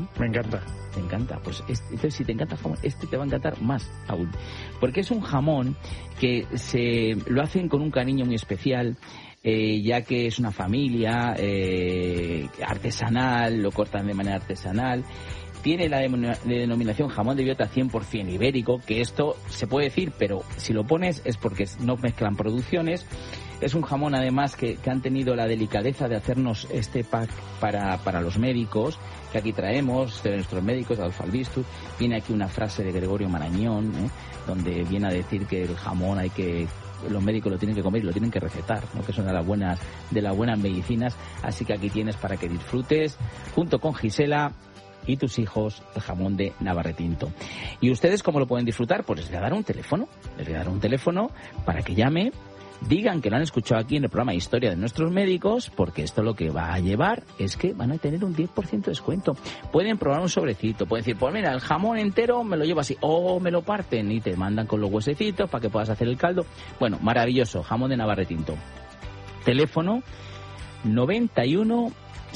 Me encanta. Te encanta. Pues entonces, si te encanta el jamón, te va a encantar más aún. Porque es un jamón que lo hacen con un cariño muy especial, ya que es una familia artesanal, lo cortan de manera artesanal. Tiene la denominación jamón de bellota 100% ibérico, que esto se puede decir, pero si lo pones es porque no mezclan producciones. Es un jamón, además, que han tenido la delicadeza de hacernos este pack para los médicos, que aquí traemos de nuestros médicos, Adolfo Albistur. Viene aquí una frase de Gregorio Marañón, donde viene a decir que el jamón los médicos lo tienen que comer y lo tienen que recetar, ¿no? Que son de las buenas medicinas. Así que aquí tienes para que disfrutes, junto con Gisela y tus hijos, el jamón de Navarretinto. ¿Y ustedes cómo lo pueden disfrutar? Pues les voy a dar un teléfono para que llame, digan que lo han escuchado aquí en el programa Historia de Nuestros Médicos, porque esto lo que va a llevar es que van a tener un 10% de descuento. Pueden probar un sobrecito, pueden decir, pues mira, el jamón entero me lo llevo así, o me lo parten y te mandan con los huesecitos para que puedas hacer el caldo. Bueno, maravilloso, jamón de Navarretinto. Teléfono 91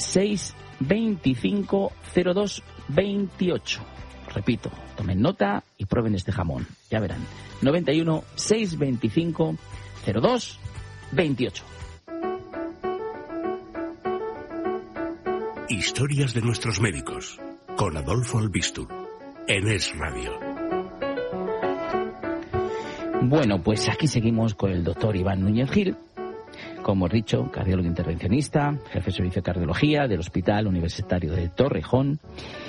625 0228. Repito, tomen nota y prueben este jamón. Ya verán. 91 625 0228. Historias de nuestros médicos, con Adolfo Albistur, en Es Radio. Bueno, pues aquí seguimos con el doctor Iván Núñez Gil, como he dicho, cardiólogo intervencionista, jefe de servicio de cardiología del Hospital Universitario de Torrejón.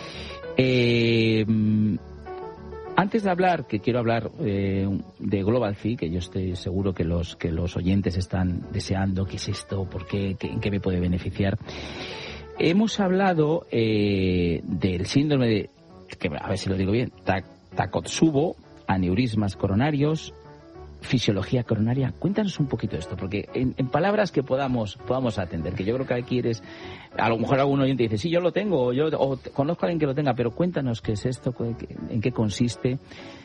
Antes de hablar, que quiero hablar de Global C, que yo estoy seguro que los oyentes están deseando, qué es esto, por qué, en qué me puede beneficiar. Hemos hablado del síndrome de, a ver si lo digo bien, Takotsubo, aneurismas coronarios, fisiología coronaria. Cuéntanos un poquito de esto, porque en palabras que podamos atender, que yo creo que aquí a lo mejor algún oyente dice, sí, yo lo tengo, o conozco a alguien que lo tenga, pero cuéntanos qué es esto, en qué consiste.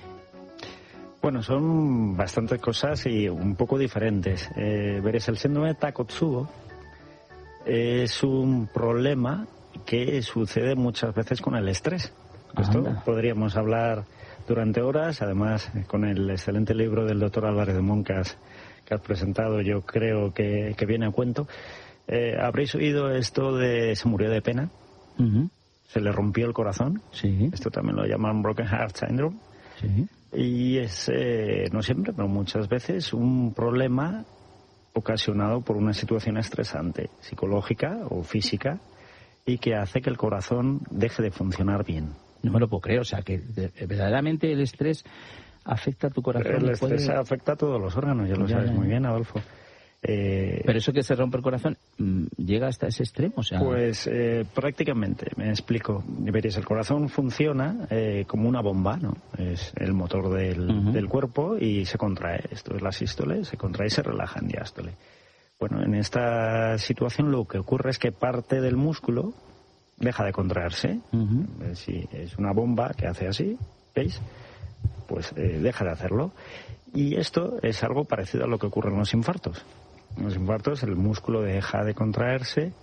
Bueno, son bastantes cosas y un poco diferentes. Veréis, el síndrome de Takotsubo es un problema que sucede muchas veces con el estrés. Esto podríamos hablar durante horas, además con el excelente libro del doctor Álvarez de Moncas que has presentado, yo creo que viene a cuento. Habréis oído esto de se murió de pena, se le rompió el corazón, sí. Esto también lo llaman Broken Heart Syndrome, sí. Y es, no siempre, pero muchas veces, un problema ocasionado por una situación estresante, psicológica o física, y que hace que el corazón deje de funcionar bien. No me lo puedo creer, o sea, que verdaderamente el estrés afecta a tu corazón. El estrés afecta a todos los órganos, ya lo sabes muy bien, Adolfo. Pero eso que se rompe el corazón, ¿llega hasta ese extremo? O sea... Pues prácticamente, me explico. Veréis, el corazón funciona como una bomba, ¿no? Es el motor del cuerpo y se contrae. Esto es la sístole, se contrae y se relaja en diástole. Bueno, en esta situación lo que ocurre es que parte del músculo deja de contraerse. Si es una bomba que hace así, ¿veis? Pues deja de hacerlo. Y esto es algo parecido a lo que ocurre en los infartos. En los infartos el músculo deja de contraerse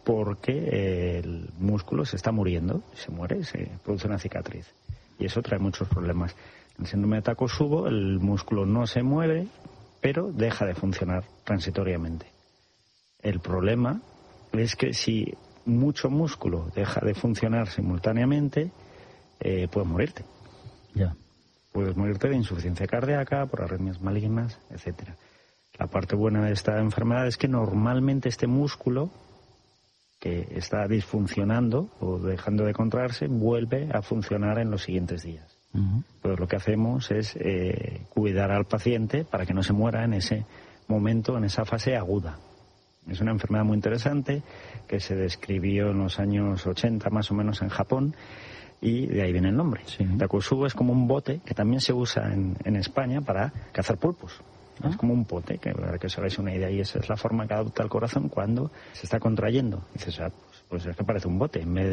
porque el músculo se está muriendo, se muere, se produce una cicatriz. Y eso trae muchos problemas. En el síndrome de Takotsubo el músculo no se mueve, pero deja de funcionar transitoriamente. El problema es que si mucho músculo deja de funcionar simultáneamente, puedes morirte. Ya. Puedes morirte de insuficiencia cardíaca, por arritmias malignas, etcétera. La parte buena de esta enfermedad es que normalmente este músculo que está disfuncionando o dejando de contraerse vuelve a funcionar en los siguientes días. Pues lo que hacemos es cuidar al paciente para que no se muera en ese momento, en esa fase aguda. Es una enfermedad muy interesante que se describió en los años 80 más o menos en Japón y de ahí viene el nombre. Sí. Takotsubo es como un bote que también se usa en España para cazar pulpos. Es como un pote, para que os hagáis una idea, y esa es la forma que adopta el corazón cuando se está contrayendo. Dices, pues es que parece un bote, en vez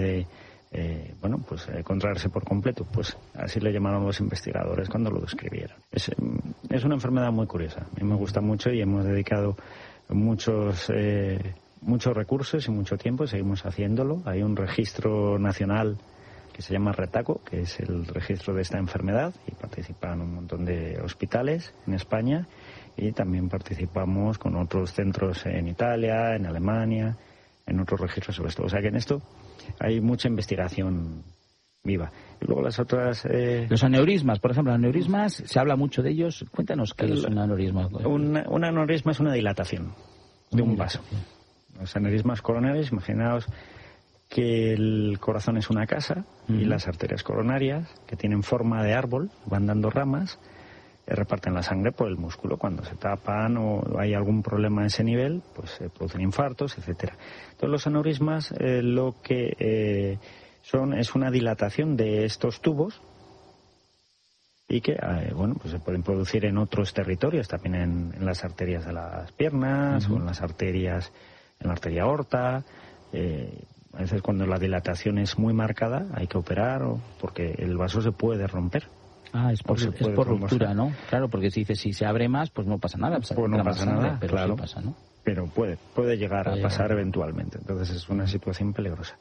de contraerse por completo. Pues así le llamaron los investigadores cuando lo describieron. Es una enfermedad muy curiosa, a mí me gusta mucho y hemos dedicado muchos recursos y mucho tiempo, seguimos haciéndolo. Hay un registro nacional que se llama RETACO, que es el registro de esta enfermedad, y participan un montón de hospitales en España, y también participamos con otros centros en Italia, en Alemania, en otros registros sobre esto. O sea que en esto hay mucha investigación viva. Y luego las otras... Los aneurismas, por ejemplo, aneurismas, se habla mucho de ellos. Cuéntanos qué es un aneurisma. Un aneurisma es una dilatación de un vaso. Los aneurismas coronarios, imaginaos que el corazón es una casa y las arterias coronarias, que tienen forma de árbol, van dando ramas, reparten la sangre por el músculo. Cuando se tapan o hay algún problema a ese nivel, pues se producen infartos, etcétera. Entonces los aneurismas lo que es una dilatación de estos tubos y que pues se pueden producir en otros territorios, también en las arterias de las piernas o en las arterias, en la arteria aorta. A veces cuando la dilatación es muy marcada hay que operar porque el vaso se puede romper. Es por ruptura, ¿no? Claro, porque si se abre más, pues no pasa nada. Pues no pasa nada, pero claro. Sí pasa, ¿no? Pero puede llegar a pasar eventualmente. Entonces es una situación peligrosa.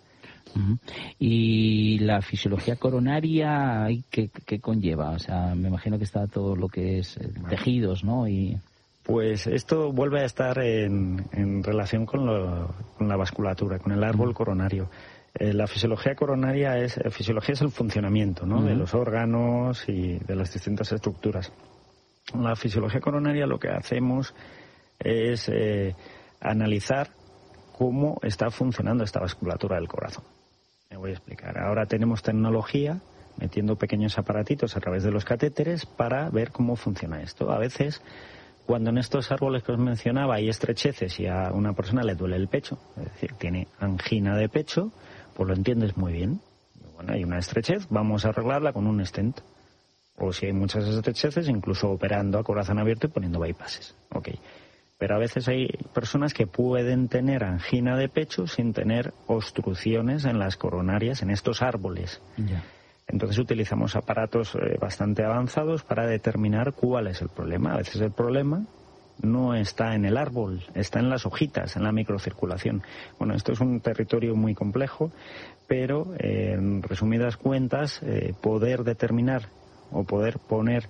Y la fisiología coronaria, ¿qué conlleva? O sea, me imagino que está todo lo que es tejidos, ¿no? Pues esto vuelve a estar en relación con la vasculatura, con el árbol coronario. La fisiología coronaria es el funcionamiento, ¿no? De los órganos y de las distintas estructuras. La fisiología coronaria lo que hacemos es analizar cómo está funcionando esta vasculatura del corazón. Me voy a explicar. Ahora tenemos tecnología metiendo pequeños aparatitos a través de los catéteres para ver cómo funciona esto. A veces, cuando en estos árboles que os mencionaba hay estrecheces y a una persona le duele el pecho, es decir, tiene angina de pecho, pues lo entiendes muy bien. Bueno, hay una estrechez, vamos a arreglarla con un stent. O si hay muchas estrecheces, incluso operando a corazón abierto y poniendo bypasses. Okay. Pero a veces hay personas que pueden tener angina de pecho sin tener obstrucciones en las coronarias, en estos árboles. Ya. Entonces utilizamos aparatos bastante avanzados para determinar cuál es el problema. A veces el problema no está en el árbol, está en las hojitas, en la microcirculación. Bueno, esto es un territorio muy complejo, pero en resumidas cuentas, poder determinar o poder poner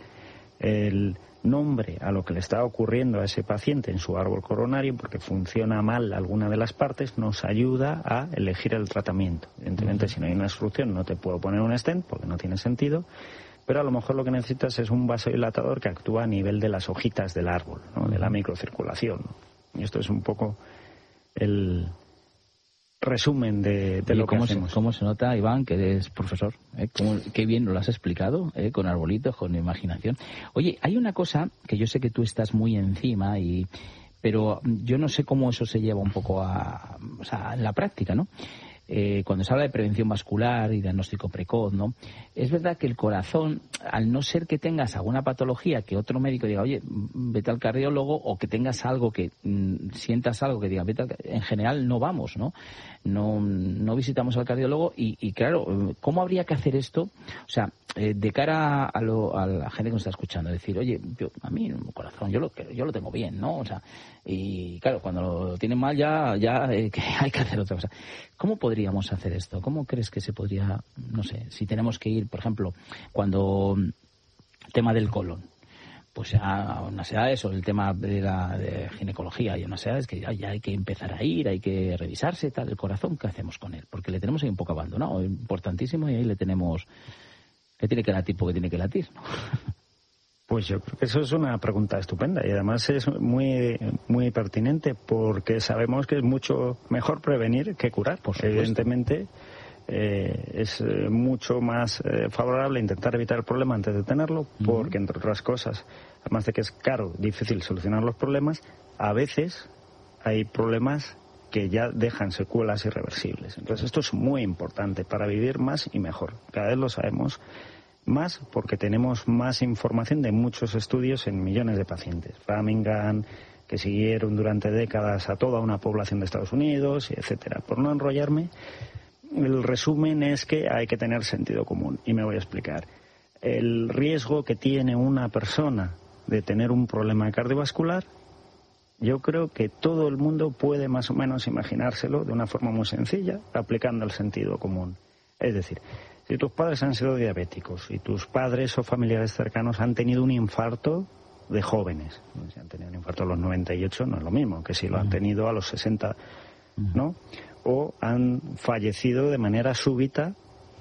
el nombre a lo que le está ocurriendo a ese paciente en su árbol coronario porque funciona mal alguna de las partes, nos ayuda a elegir el tratamiento. Evidentemente, si no hay una obstrucción no te puedo poner un stent porque no tiene sentido, pero a lo mejor lo que necesitas es un vasodilatador que actúa a nivel de las hojitas del árbol, ¿no? De la microcirculación. Y esto es un poco el resumen de lo que hacemos. ¿Cómo se nota, Iván, que eres profesor? Qué bien lo has explicado, con arbolitos, con imaginación. Oye, hay una cosa que yo sé que tú estás muy encima, pero yo no sé cómo eso se lleva un poco en la práctica, ¿no? Cuando se habla de prevención vascular y diagnóstico precoz, ¿no? Es verdad que el corazón, al no ser que tengas alguna patología que otro médico diga, oye, vete al cardiólogo, o que tengas algo que sientas algo que diga, en general no vamos, ¿no? No visitamos al cardiólogo y claro, ¿cómo habría que hacer esto? O sea, de cara a la gente que nos está escuchando, decir, oye, a mí el corazón, yo lo tengo bien, ¿no? O sea, y claro, cuando lo tienen mal ya hay que hacer otra cosa. ¿Cómo podríamos hacer esto? ¿Cómo crees que se podría, no sé, si tenemos que ir, por ejemplo, cuando tema del colon, pues a unas edades, o el tema de ginecología, y a unas edades que ya hay que empezar a ir, hay que revisarse, tal, el corazón, ¿qué hacemos con él? Porque le tenemos ahí un poco abandonado, importantísimo, y ahí le tenemos, que tiene que latir porque tiene que latir, ¿no? Pues yo creo que eso es una pregunta estupenda y además es muy muy pertinente porque sabemos que es mucho mejor prevenir que curar. Evidentemente es mucho más favorable intentar evitar el problema antes de tenerlo porque, entre otras cosas, además de que es caro, difícil solucionar los problemas, a veces hay problemas que ya dejan secuelas irreversibles. Entonces esto es muy importante para vivir más y mejor. Cada vez lo sabemos más porque tenemos más información de muchos estudios en millones de pacientes. Framingham, que siguieron durante décadas a toda una población de Estados Unidos, etcétera. Por no enrollarme, el resumen es que hay que tener sentido común y me voy a explicar. El riesgo que tiene una persona de tener un problema cardiovascular, yo creo que todo el mundo puede más o menos imaginárselo de una forma muy sencilla, aplicando el sentido común. Es decir, Si tus padres han sido diabéticos y tus padres o familiares cercanos han tenido un infarto de jóvenes, si han tenido un infarto a los 98 no es lo mismo que si lo han tenido a los 60, ¿no? O han fallecido de manera súbita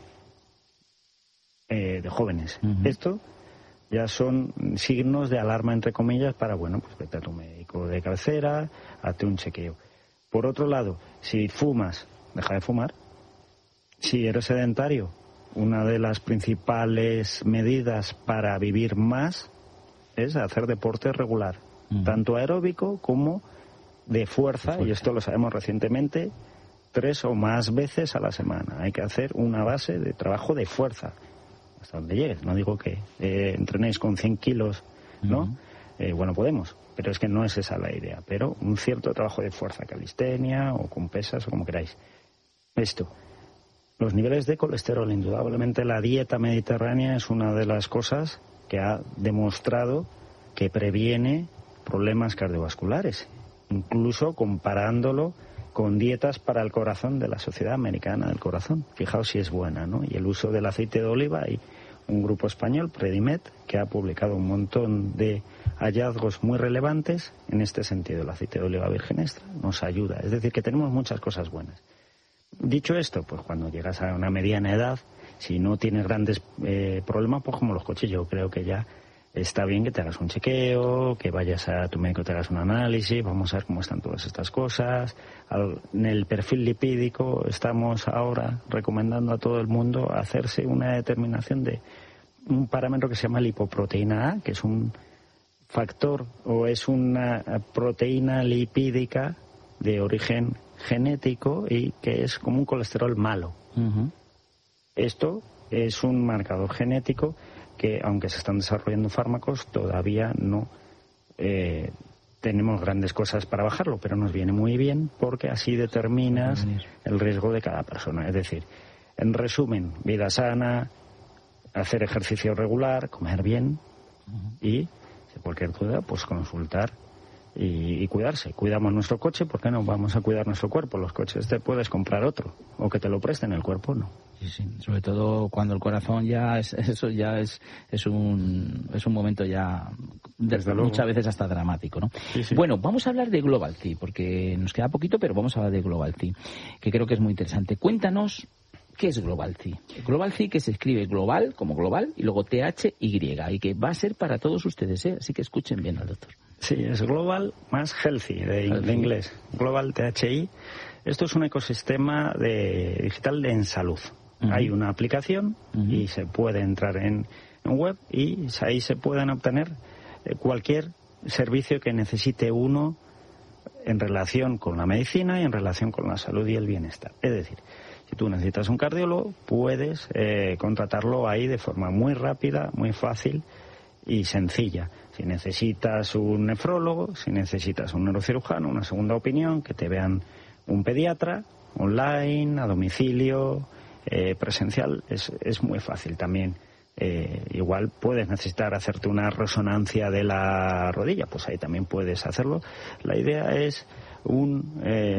de jóvenes. Esto ya son signos de alarma, entre comillas, para, bueno, pues vete a tu médico de cabecera, hazte un chequeo. Por otro lado, si fumas, deja de fumar. Si eres sedentario, una de las principales medidas para vivir más es hacer deporte regular, tanto aeróbico como de fuerza, y esto lo sabemos recientemente, 3 o más veces a la semana. Hay que hacer una base de trabajo de fuerza, hasta donde llegues. No digo que entrenéis con 100 kilos, ¿no? Bueno, podemos, pero es que no es esa la idea. Pero un cierto trabajo de fuerza, calistenia o con pesas o como queráis. Esto. Los niveles de colesterol, indudablemente la dieta mediterránea es una de las cosas que ha demostrado que previene problemas cardiovasculares, incluso comparándolo con dietas para el corazón de la Sociedad Americana del Corazón. Fijaos si es buena, ¿no? Y el uso del aceite de oliva, hay un grupo español, Predimed, que ha publicado un montón de hallazgos muy relevantes en este sentido. El aceite de oliva virgen extra nos ayuda, es decir, que tenemos muchas cosas buenas. Dicho esto, pues cuando llegas a una mediana edad, si no tienes grandes problemas, pues como los coches, yo creo que ya está bien que te hagas un chequeo, que vayas a tu médico, te hagas un análisis, vamos a ver cómo están todas estas cosas. En el perfil lipídico estamos ahora recomendando a todo el mundo hacerse una determinación de un parámetro que se llama lipoproteína A, que es un factor o es una proteína lipídica de origen genético y que es como un colesterol malo. Esto es un marcador genético que, aunque se están desarrollando fármacos, todavía no tenemos grandes cosas para bajarlo, pero nos viene muy bien porque así determinas el riesgo de cada persona. Es decir, en resumen, vida sana, hacer ejercicio regular, comer bien y, si cualquier duda, pues consultar y cuidarse. Cuidamos nuestro coche, ¿por qué no vamos a cuidar nuestro cuerpo? Los coches te puedes comprar otro, o que te lo presten, el cuerpo no. Sí, sí. Sobre todo cuando el corazón ya es un momento ya muchas veces hasta dramático, ¿no? Sí, sí. Bueno, vamos a hablar de Global T, porque nos queda poquito, pero vamos a hablar de Global T, que creo que es muy interesante. Cuéntanos qué es Global T. Global T, que se escribe global, como global, y luego THY, y que va a ser para todos ustedes, ¿eh? Así que escuchen bien al doctor. Sí, es Global más Healthy, de inglés. Global THY. Esto es un ecosistema digital en salud. Hay una aplicación y se puede entrar en web y ahí se pueden obtener cualquier servicio que necesite uno en relación con la medicina y en relación con la salud y el bienestar. Es decir, si tú necesitas un cardiólogo, puedes contratarlo ahí de forma muy rápida, muy fácil y sencilla. Si necesitas un nefrólogo, si necesitas un neurocirujano, una segunda opinión, que te vean un pediatra, online, a domicilio, presencial, es muy fácil también. Igual puedes necesitar hacerte una resonancia de la rodilla, pues ahí también puedes hacerlo. La idea es un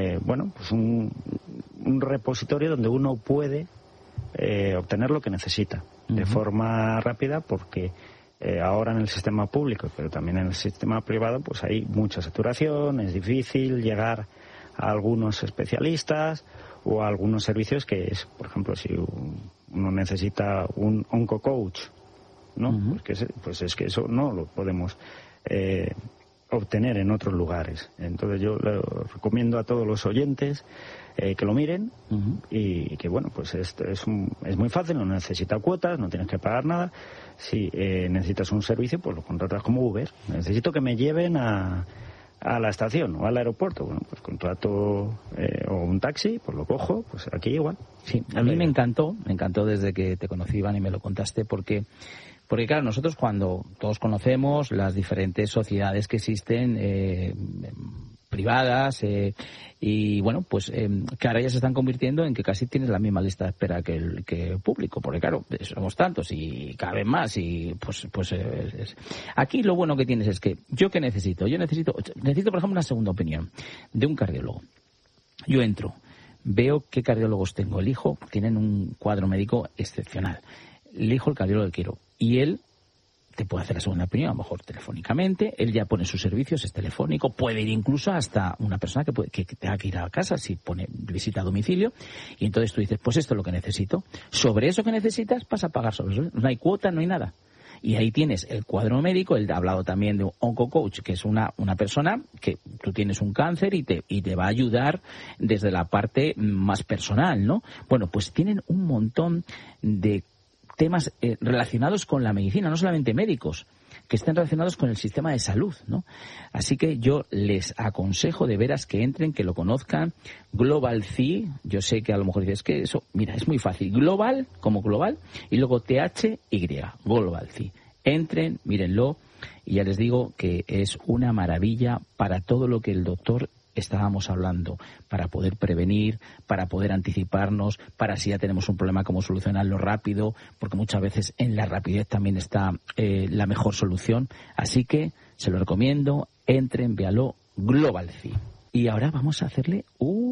repositorio donde uno puede obtener lo que necesita de forma rápida, porque ahora en el sistema público, pero también en el sistema privado, pues hay mucha saturación, es difícil llegar a algunos especialistas o a algunos servicios que es, por ejemplo, si uno necesita un oncocoach, ¿no? Pues es que eso no lo podemos obtener en otros lugares. Entonces yo le recomiendo a todos los oyentes que lo miren y que, bueno, pues es muy fácil, no necesita cuotas, no tienes que pagar nada. Si necesitas un servicio, pues lo contratas como Uber. Necesito que me lleven a la estación o al aeropuerto, bueno, pues contrato o un taxi, pues lo cojo, pues aquí igual. Sí, a mí me encantó desde que te conocí, Iván, y me lo contaste, porque claro, nosotros cuando todos conocemos las diferentes sociedades que existen, privadas, y bueno, pues que ahora ya se están convirtiendo en que casi tienes la misma lista de espera que el público, porque claro, somos tantos y cada vez más, y pues aquí lo bueno que tienes es que yo necesito por ejemplo una segunda opinión de un cardiólogo. Yo entro, veo qué cardiólogos tengo. Elijo, tienen un cuadro médico excepcional. Elijo el cardiólogo que quiero. Y él te puede hacer la segunda opinión, a lo mejor telefónicamente. Él ya pone sus servicios, es telefónico. Puede ir incluso hasta una persona que tenga que ir a casa, si pone visita a domicilio. Y entonces tú dices, pues esto es lo que necesito. Sobre eso que necesitas vas a pagar sobre eso. No hay cuota, no hay nada. Y ahí tienes el cuadro médico. Él ha hablado también de un oncocoach, que es una persona que tú tienes un cáncer y te va a ayudar desde la parte más personal, ¿no? Bueno, pues tienen un montón de temas relacionados con la medicina, no solamente médicos, que estén relacionados con el sistema de salud, ¿no? Así que yo les aconsejo de veras que entren, que lo conozcan. Global Ci, yo sé que a lo mejor dices que eso, mira, es muy fácil. Global, como global, y luego THY, Global Ci. Entren, mírenlo, y ya les digo que es una maravilla para todo lo que el doctor estábamos hablando, para poder prevenir, para poder anticiparnos, para si ya tenemos un problema, cómo solucionarlo rápido, porque muchas veces en la rapidez también está la mejor solución. Así que se lo recomiendo, entren, véalo, Global Ci. Y ahora vamos a hacerle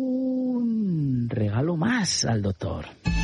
un regalo más al doctor.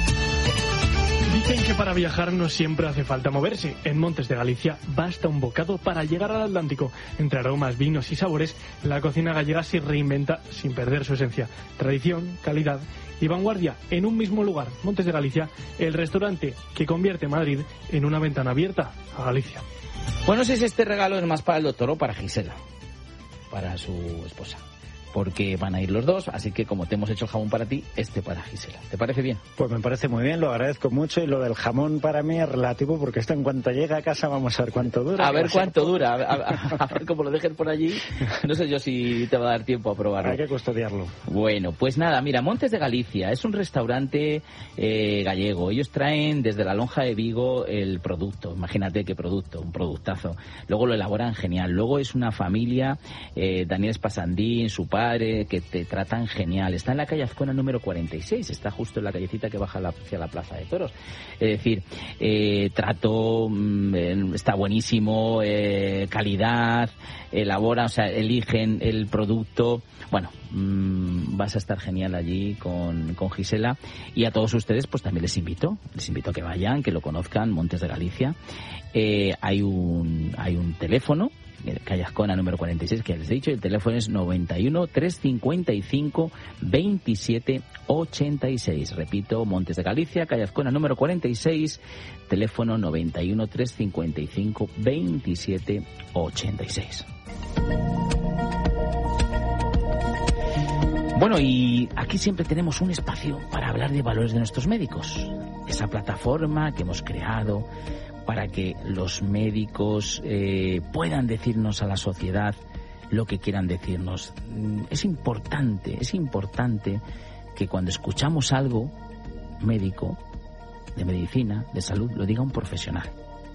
Dicen que para viajar no siempre hace falta moverse. En Montes de Galicia basta un bocado para llegar al Atlántico. Entre aromas, vinos y sabores, la cocina gallega se reinventa sin perder su esencia. Tradición, calidad y vanguardia en un mismo lugar. Montes de Galicia, el restaurante que convierte Madrid en una ventana abierta a Galicia. Bueno, no sé si este regalo es más para el doctor o para Gisela, para su esposa, porque van a ir los dos, así que como te hemos hecho el jamón para ti, este para Gisela. ¿Te parece bien? Pues me parece muy bien, lo agradezco mucho, y lo del jamón para mí es relativo, porque esto en cuanto llegue a casa vamos a ver cuánto dura. A ver cuánto dura, a ver cómo lo dejes por allí. No sé yo si te va a dar tiempo a probarlo. Hay que custodiarlo. Bueno, pues nada, mira, Montes de Galicia es un restaurante gallego. Ellos traen desde la lonja de Vigo el producto. Imagínate qué producto, un productazo. Luego lo elaboran genial. Luego es una familia, Daniel Spasandín, su padre, que te tratan genial. Está en la calle Azcona número 46, está justo en la callecita que baja hacia la Plaza de Toros. Es decir, trato, está buenísimo, calidad, elaboran, o sea, eligen el producto. Bueno, vas a estar genial allí con Gisela, y a todos ustedes pues también les invito a que vayan, que lo conozcan, Montes de Galicia. Hay un teléfono, calle Azcona número 46, que ya les he dicho, el teléfono es 91 355 27 86. Repito, Montes de Galicia, calle Azcona número 46, teléfono 91 355 27 86. Bueno, y aquí siempre tenemos un espacio para hablar de valores de nuestros médicos. Esa plataforma que hemos creado para que los médicos puedan decirnos a la sociedad lo que quieran decirnos. Es importante que cuando escuchamos algo médico, de medicina, de salud, lo diga un profesional.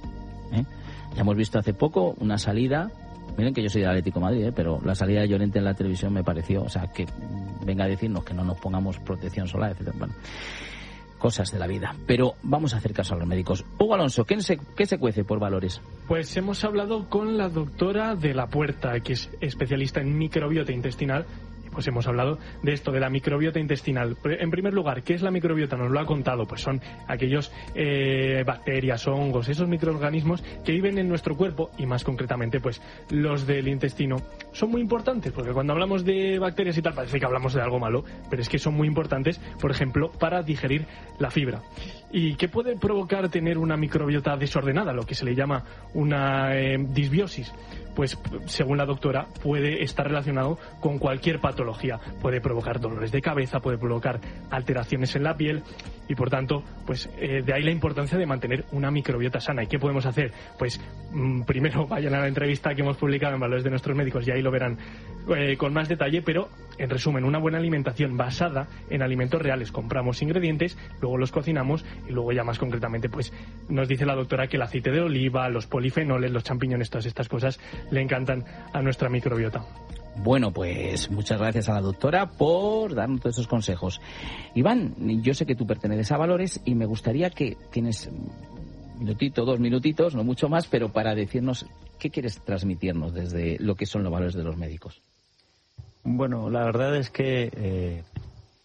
Ya hemos visto hace poco una salida, miren que yo soy de Atlético de Madrid, pero la salida de Llorente en la televisión me pareció, o sea, que venga a decirnos que no nos pongamos protección solar, etcétera. Bueno, cosas de la vida. Pero vamos a hacer caso a los médicos. Hugo Alonso, ¿qué se cuece por valores? Pues hemos hablado con la doctora de la Puerta, que es especialista en microbiota intestinal. Pues hemos hablado de esto, de la microbiota intestinal. En primer lugar, ¿qué es la microbiota? Nos lo ha contado. Pues son aquellos bacterias, hongos, esos microorganismos que viven en nuestro cuerpo, y más concretamente, pues los del intestino. Son muy importantes, porque cuando hablamos de bacterias y tal, parece que hablamos de algo malo, pero es que son muy importantes, por ejemplo, para digerir la fibra. ¿Y qué puede provocar tener una microbiota desordenada, lo que se le llama una disbiosis? Pues según la doctora puede estar relacionado con cualquier patología. Puede provocar dolores de cabeza, puede provocar alteraciones en la piel, y por tanto, pues de ahí la importancia de mantener una microbiota sana. ¿Y qué podemos hacer? Pues primero vayan a la entrevista que hemos publicado en Valores de Nuestros Médicos, y ahí lo verán con más detalle, pero en resumen, una buena alimentación basada en alimentos reales. Compramos ingredientes, luego los cocinamos, y luego ya más concretamente, pues nos dice la doctora que el aceite de oliva, los polifenoles, los champiñones, todas estas cosas le encantan a nuestra microbiota. Bueno, pues muchas gracias a la doctora por darnos todos esos consejos. Iván, yo sé que tú perteneces a Valores, y me gustaría que tienes un minutito, 2 minutitos, no mucho más, pero para decirnos qué quieres transmitirnos desde lo que son los valores de los médicos. Bueno, la verdad es que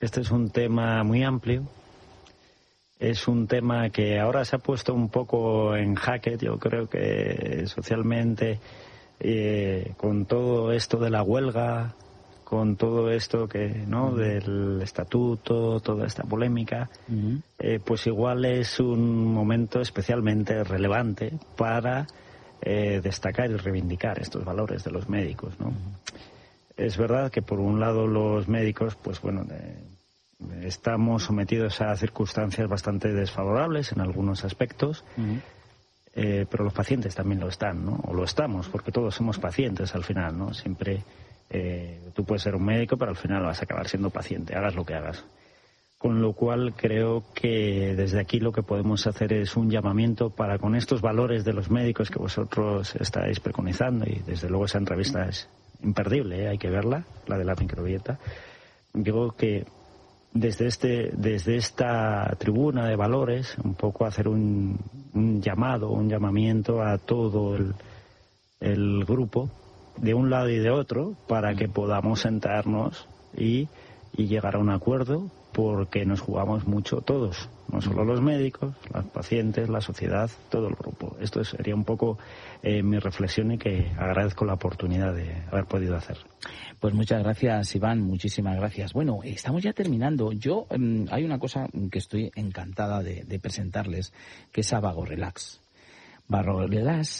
este es un tema muy amplio. Es un tema que ahora se ha puesto un poco en jaque, yo creo que socialmente, con todo esto de la huelga, con todo esto del estatuto, toda esta polémica, pues igual es un momento especialmente relevante para destacar y reivindicar estos valores de los médicos, ¿no? Es verdad que por un lado los médicos, pues bueno, estamos sometidos a circunstancias bastante desfavorables en algunos aspectos, pero los pacientes también lo están, ¿no? O lo estamos, porque todos somos pacientes al final, ¿no? Siempre tú puedes ser un médico, pero al final vas a acabar siendo paciente, hagas lo que hagas. Con lo cual creo que desde aquí lo que podemos hacer es un llamamiento para, con estos valores de los médicos que vosotros estáis preconizando, y desde luego esa entrevista es imperdible, hay que verla, la de la microbiota. Digo que desde esta tribuna de valores, un poco hacer un llamamiento a todo el grupo, de un lado y de otro, para que podamos sentarnos y llegar a un acuerdo, porque nos jugamos mucho todos, no solo los médicos, los pacientes, la sociedad, todo el grupo. Esto sería un poco mi reflexión, y que agradezco la oportunidad de haber podido hacer. Pues muchas gracias, Iván, muchísimas gracias. Bueno, estamos ya terminando. Yo hay una cosa que estoy encantada de presentarles, que es a Vago Relax. Vago Relax.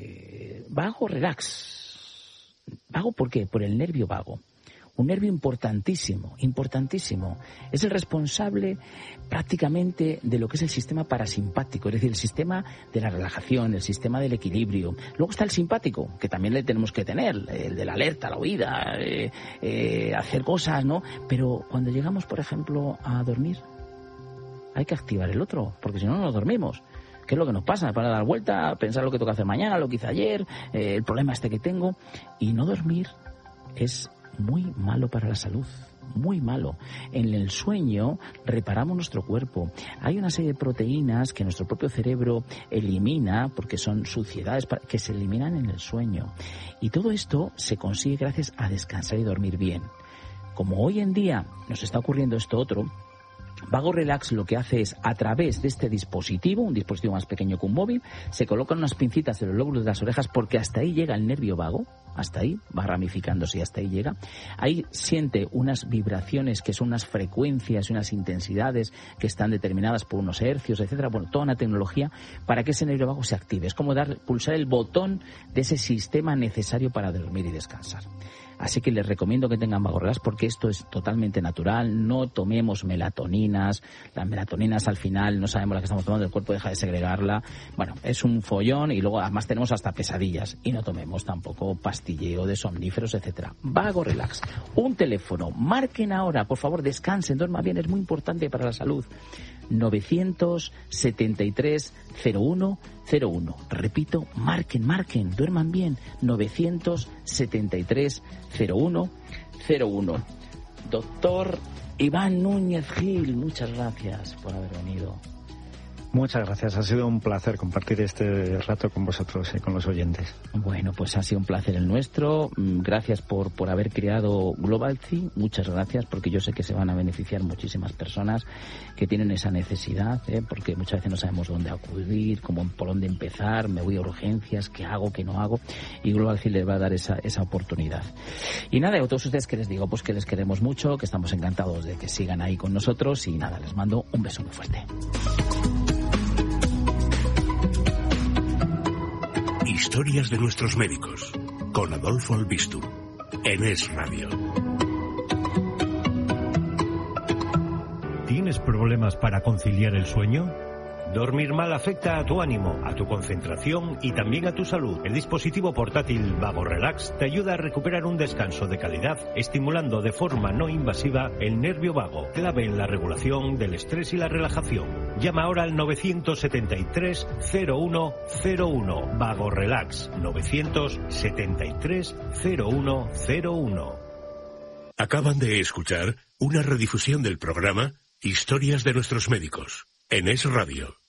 ¿Vago por qué? Por el nervio vago. Un nervio importantísimo. Es el responsable prácticamente de lo que es el sistema parasimpático, es decir, el sistema de la relajación, el sistema del equilibrio. Luego está el simpático, que también le tenemos que tener, el de la alerta, la huida, hacer cosas, ¿no? Pero cuando llegamos, por ejemplo, a dormir, hay que activar el otro, porque si no, no dormimos. ¿Qué es lo que nos pasa? Para dar vuelta, pensar lo que toca hacer mañana, lo que hice ayer, el problema que tengo. Y no dormir es muy malo para la salud, muy malo. En el sueño reparamos nuestro cuerpo. Hay una serie de proteínas que nuestro propio cerebro elimina, porque son suciedades que se eliminan en el sueño. Y todo esto se consigue gracias a descansar y dormir bien. Como hoy en día nos está ocurriendo esto otro, Vago Relax lo que hace es, a través de este dispositivo, un dispositivo más pequeño que un móvil, se colocan unas pincitas de los lóbulos de las orejas, porque hasta ahí llega el nervio vago, hasta ahí, va ramificándose y hasta ahí llega. Ahí siente unas vibraciones que son unas frecuencias y unas intensidades que están determinadas por unos hercios, etcétera. Bueno, toda una tecnología para que ese nervio vago se active. Es como pulsar el botón de ese sistema necesario para dormir y descansar. Así que les recomiendo que tengan Vago Relax, porque esto es totalmente natural. No tomemos melatoninas. Las melatoninas al final no sabemos la que estamos tomando, el cuerpo deja de segregarla. Bueno, es un follón, y luego además tenemos hasta pesadillas. Y no tomemos tampoco pastilleo de somníferos, etcétera. Vago Relax. Un teléfono. Marquen ahora, por favor, descansen, duerman bien, es muy importante para la salud. 973-0101. Repito, marquen, duerman bien. 973-0101. Doctor Iván Núñez Gil, muchas gracias por haber venido. Muchas gracias, ha sido un placer compartir este rato con vosotros y con los oyentes. Bueno, pues ha sido un placer el nuestro. Gracias por haber creado GlobalCy, muchas gracias, porque yo sé que se van a beneficiar muchísimas personas que tienen esa necesidad, porque muchas veces no sabemos dónde acudir, por dónde empezar, me voy a urgencias, qué hago, qué no hago, y GlobalCy les va a dar esa oportunidad. Y nada, a todos ustedes que les digo, pues que les queremos mucho, que estamos encantados de que sigan ahí con nosotros, y nada, les mando un beso muy fuerte. Historias de nuestros médicos, con Adolfo Albistur, en Es Radio. ¿Tienes problemas para conciliar el sueño? Dormir mal afecta a tu ánimo, a tu concentración y también a tu salud. El dispositivo portátil Vago Relax te ayuda a recuperar un descanso de calidad, estimulando de forma no invasiva el nervio vago, clave en la regulación del estrés y la relajación. Llama ahora al 973-0101. Vago Relax. 973-0101. Acaban de escuchar una redifusión del programa Historias de nuestros médicos, en Es Radio.